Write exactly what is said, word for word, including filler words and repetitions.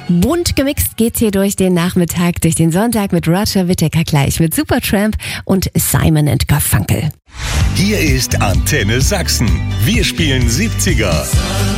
Bunt gemixt geht's hier durch den Nachmittag, durch den Sonntag mit Roger Whittaker gleich mit Supertramp und Simon and Garfunkel. Hier ist Antenne Sachsen. Wir spielen siebziger.